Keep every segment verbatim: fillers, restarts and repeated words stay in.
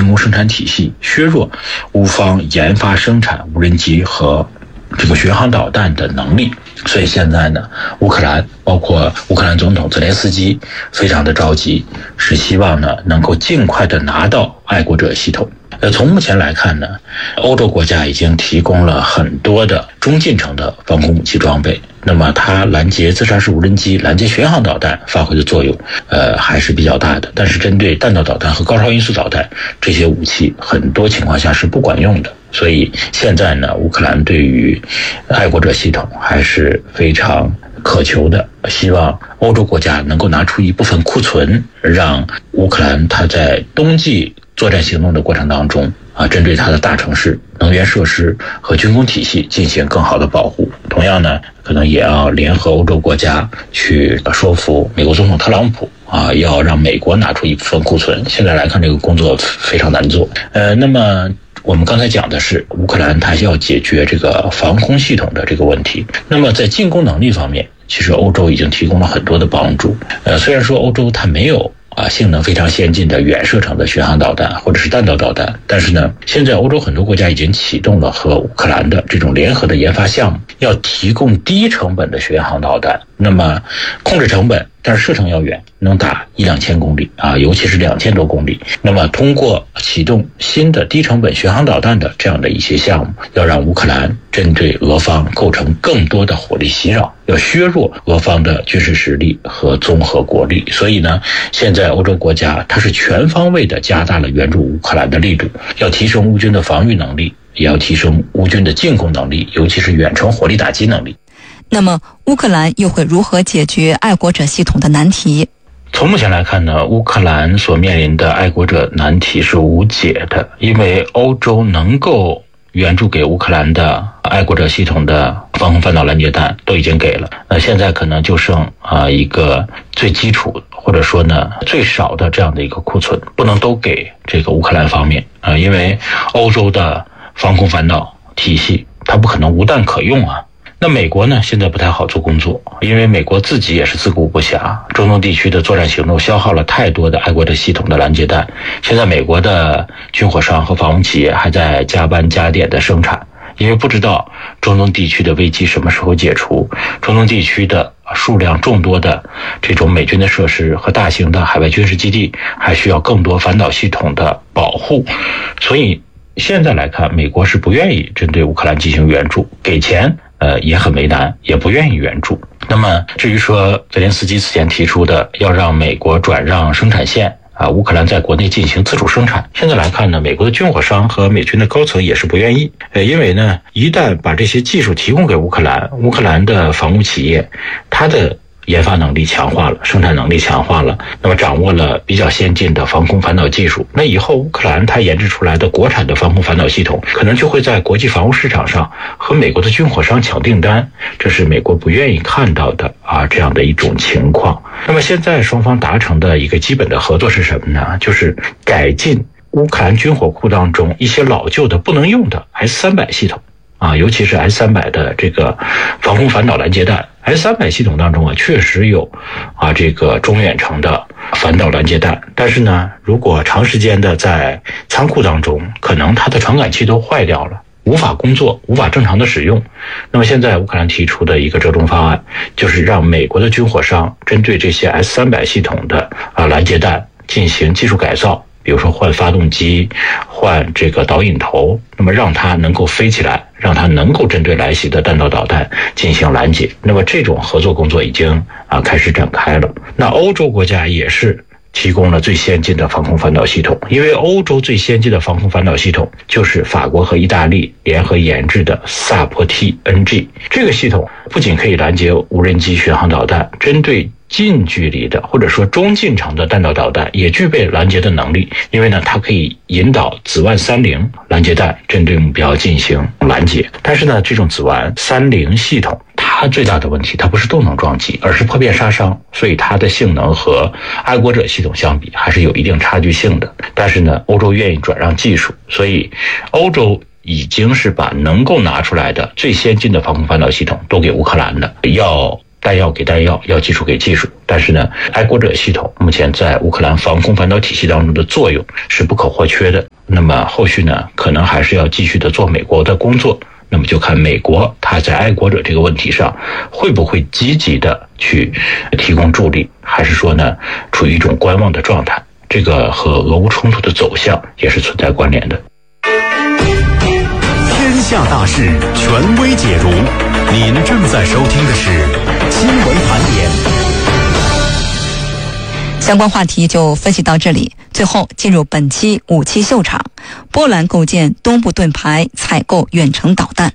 攻生产体系，削弱乌方研发生产无人机和这个巡航导弹的能力。所以现在呢，乌克兰包括乌克兰总统泽连斯基非常的着急，是希望呢能够尽快的拿到爱国者系统。呃，从目前来看呢，欧洲国家已经提供了很多的中近程的防空武器装备，那么它拦截自杀式无人机、拦截巡航导弹发挥的作用，呃，还是比较大的。但是针对弹道导弹和高超音速导弹这些武器，很多情况下是不管用的。所以现在呢，乌克兰对于爱国者系统还是非常渴求的，希望欧洲国家能够拿出一部分库存，让乌克兰它在冬季作战行动的过程当中啊，针对它的大城市、能源设施和军工体系进行更好的保护。同样呢，可能也要联合欧洲国家去说服美国总统特朗普啊，要让美国拿出一部分库存。现在来看，这个工作非常难做。呃，那么我们刚才讲的是乌克兰它要解决这个防空系统的这个问题。那么在进攻能力方面，其实欧洲已经提供了很多的帮助。呃，虽然说欧洲它没有啊，性能非常先进的远射程的巡航导弹或者是弹道导弹，但是呢，现在欧洲很多国家已经启动了和乌克兰的这种联合的研发项目，要提供低成本的巡航导弹。那么控制成本，但是射程要远，能打一两千公里啊，尤其是两千多公里。那么通过启动新的低成本巡航导弹的这样的一些项目，要让乌克兰针对俄方构成更多的火力袭扰，要削弱俄方的军事实力和综合国力。所以呢，现在欧洲国家它是全方位的加大了援助乌克兰的力度，要提升乌军的防御能力，也要提升乌军的进攻能力，尤其是远程火力打击能力。 那么乌克兰又会如何解决爱国者系统的难题？ 从目前来看呢，乌克兰所面临的爱国者难题是无解的，因为欧洲能够援助给乌克兰的爱国者系统的防空反导拦截弹都已经给了，那现在可能就剩啊一个最基础或者说呢最少的这样的一个库存，不能都给这个乌克兰方面啊，因为欧洲的防空反导体系它不可能无弹可用啊。那美国呢，现在不太好做工作，因为美国自己也是自顾不暇，中东地区的作战行动消耗了太多的爱国者系统的拦截弹。现在美国的军火商和防务企业还在加班加点的生产，因为不知道中东地区的危机什么时候解除，中东地区的数量众多的这种美军的设施和大型的海外军事基地还需要更多反导系统的保护。所以现在来看，美国是不愿意针对乌克兰进行援助，给钱呃，也很为难，也不愿意援助。那么至于说泽连斯基此前提出的要让美国转让生产线啊，乌克兰在国内进行自主生产，现在来看呢，美国的军火商和美军的高层也是不愿意。呃，因为呢，一旦把这些技术提供给乌克兰，乌克兰的防务企业，它的研发能力强化了，生产能力强化了，那么掌握了比较先进的防空反导技术，那以后乌克兰它研制出来的国产的防空反导系统可能就会在国际防务市场上和美国的军火商抢订单，这是美国不愿意看到的啊，这样的一种情况。那么现在双方达成的一个基本的合作是什么呢？就是改进乌克兰军火库当中一些老旧的不能用的 S 三百 系统啊，尤其是 S 三百 的这个防空反导拦截弹。S 三百 系统当中啊，确实有啊这个中远程的反导拦截弹，但是呢，如果长时间的在仓库当中，可能它的传感器都坏掉了，无法工作，无法正常的使用。那么现在乌克兰提出的一个折中方案，就是让美国的军火商针对这些 S 三百 系统的啊拦截弹进行技术改造，比如说换发动机，换这个导引头，那么让它能够飞起来，让它能够针对来袭的弹道导弹进行拦截。那么这种合作工作已经啊开始展开了。那欧洲国家也是提供了最先进的防空反导系统，因为欧洲最先进的防空反导系统就是法国和意大利联合研制的萨坡 T N G。 这个系统不仅可以拦截无人机巡航导弹，针对近距离的或者说中近程的弹道导弹也具备拦截的能力，因为呢它可以引导子万三零拦截弹针对目标进行拦截。但是呢，这种子万三零系统它最大的问题，它不是动能撞击，而是破片杀伤，所以它的性能和爱国者系统相比还是有一定差距性的。但是呢，欧洲愿意转让技术，所以欧洲已经是把能够拿出来的最先进的防空反导系统都给乌克兰了，要弹药给弹药，要技术给技术。但是呢，爱国者系统目前在乌克兰防空反导体系当中的作用是不可或缺的。那么后续呢，可能还是要继续的做美国的工作。那么就看美国它在爱国者这个问题上会不会积极的去提供助力，还是说呢处于一种观望的状态。这个和俄乌冲突的走向也是存在关联的。 天下大事，权威解读。您正在收听的是新闻盘点。 相关话题就分析到这里。最后进入本期武器秀场，波兰构建东部盾牌，采购远程导弹。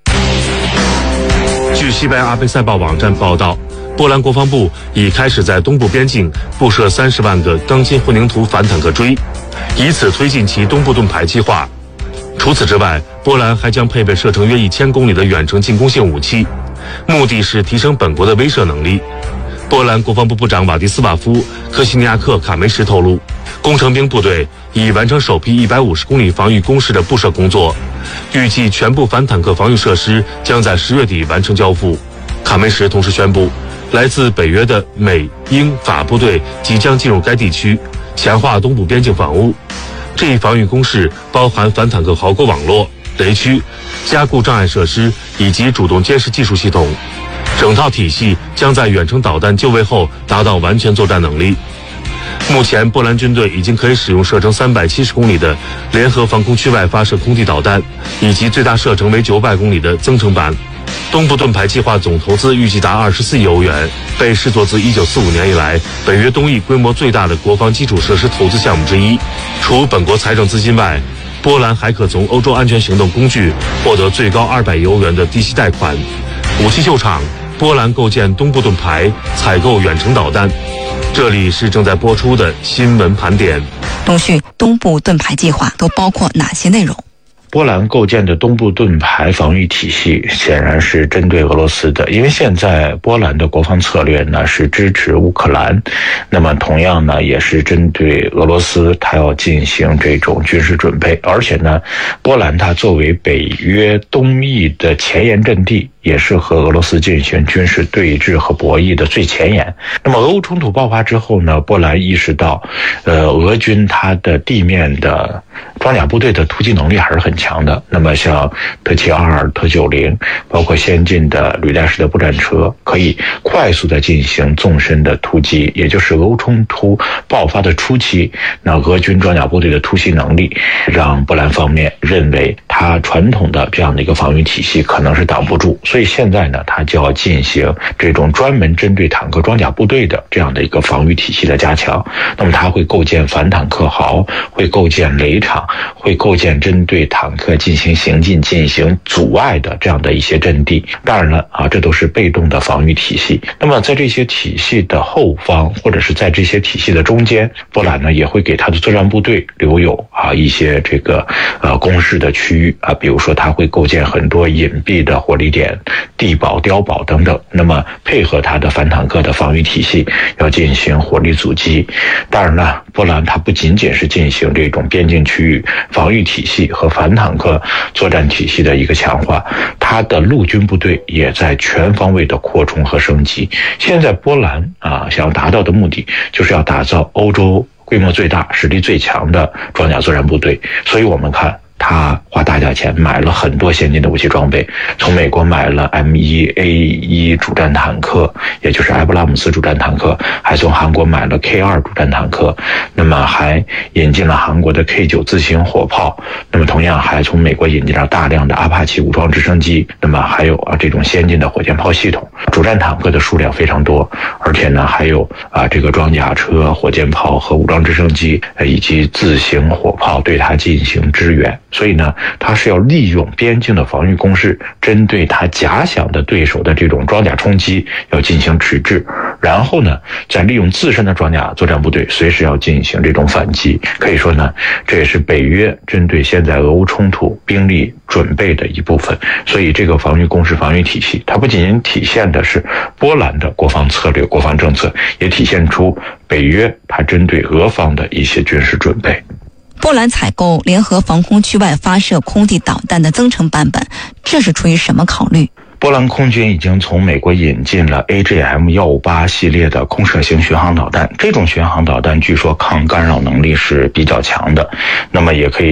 据西班牙阿贝塞报网站报道，波兰国防部已开始在东部边境布设三十万个钢筋混凝土反坦克锥，以此推进其东部盾牌计划。除此之外，波兰还将配备射程约一千公里的远程进攻性武器，目的是提升本国的威慑能力。波兰国防部部长瓦迪斯瓦夫·科西尼亚克卡梅什透露，工程兵部队已完成首批一百五十公里防御工事的布设工作，预计全部反坦克防御设施将在十月底完成交付。卡梅什同时宣布，来自北约的美、英、法部队即将进入该地区，强化东部边境防务。这一防御工事包含反坦克壕沟网络、雷区、加固障碍设施以及主动监视技术系统。整套体系将在远程导弹就位后达到完全作战能力。目前，波兰军队已经可以使用射程三百七十公里的联合防空区外发射空地导弹，以及最大射程为九百公里的增程版。东部盾牌计划总投资预计达二十四亿欧元，被视作自一九四五年以来北约东翼规模最大的国防基础设施投资项目之一。除本国财政资金外，波兰还可从欧洲安全行动工具获得最高二百亿欧元的低息贷款。武器秀场，波兰构建东部盾牌，采购远程导弹。这里是正在播出的新闻盘点。 陆续，东部盾牌计划都包括哪些内容？ 波兰构建的东部盾牌防御体系显然是针对俄罗斯的，因为现在波兰的国防策略呢是支持乌克兰，那么同样呢也是针对俄罗斯，它要进行这种军事准备，而且呢，波兰它作为北约东翼的前沿阵地，也是和俄罗斯进行军事对峙和博弈的最前沿。那么俄乌冲突爆发之后呢，波兰意识到，呃，俄军它的地面的装甲部队的突击能力还是很强的。那么像特七二二、特九零，包括先进的履带式的步战车，可以快速的进行纵深的突击，也就是俄乌冲突爆发的初期，那俄军装甲部队的突袭能力，让波兰方面认为它传统的这样的一个防御体系可能是挡不住。所以现在呢，它就要进行这种专门针对坦克装甲部队的这样的一个防御体系的加强。那么它会构建反坦克壕，会构建雷场，会构建针对坦克进行行进、进行阻碍的这样的一些阵地。当然了啊，这都是被动的防御体系。那么在这些体系的后方，或者是在这些体系的中间，波兰呢也会给它的作战部队留有啊一些这个呃攻势的区域啊，比如说它会构建很多隐蔽的火力点、地堡、碉堡等等，那么配合它的反坦克的防御体系，要进行火力阻击。当然了，波兰它不仅仅是进行这种边境区域防御体系和反坦克作战体系的一个强化，它的陆军部队也在全方位的扩充和升级。现在波兰啊，想要达到的目的就是要打造欧洲规模最大、实力最强的装甲作战部队。所以我们看，他花大价钱买了很多先进的武器装备，从美国买了 M 一 A 一 主战坦克，也就是埃布拉姆斯主战坦克，还从韩国买了 K 二 主战坦克，那么还引进了韩国的 K 九 自行火炮，那么同样还从美国引进了大量的阿帕奇武装直升机，那么还有啊这种先进的火箭炮系统。主战坦克的数量非常多，而且呢还有啊这个装甲车、火箭炮和武装直升机以及自行火炮对它进行支援。所以呢，它是要利用边境的防御攻势，针对它假想的对手的这种装甲冲击要进行迟滞，然后呢，再利用自身的装甲作战部队随时要进行这种反击。可以说呢，这也是北约针对现在俄乌冲突兵力准备的一部分。所以这个防御攻势、防御体系，它不仅仅体现的是波兰的国防策略、国防政策，也体现出北约它针对俄方的一些军事准备。 波兰采购联合防空区外发射空地导弹的增程版本，这是出于什么考虑？ 波兰空军已经从美国引进了 A G M 一五八 系列的空射型巡航导弹，这种巡航导弹据说抗干扰能力是比较强的，那么也可以